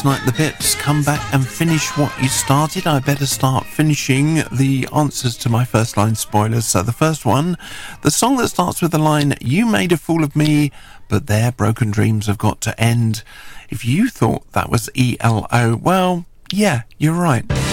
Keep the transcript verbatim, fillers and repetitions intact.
Like the Pips, come back and finish what you started. I better start finishing the answers to my first line spoilers. So the first one, the song that starts with the line, "You made a fool of me, but their broken dreams have got to end." If you thought that was E L O, well, yeah, you're right.